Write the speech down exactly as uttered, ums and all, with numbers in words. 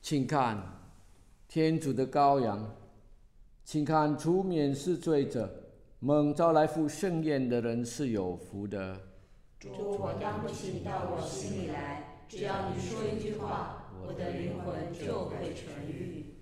请看，天主的羔羊，请看除免世罪者，蒙召来赴盛宴的人是有福的。 主，我当不起你到我心里来，只要你说一句话，我的灵魂就会痊愈。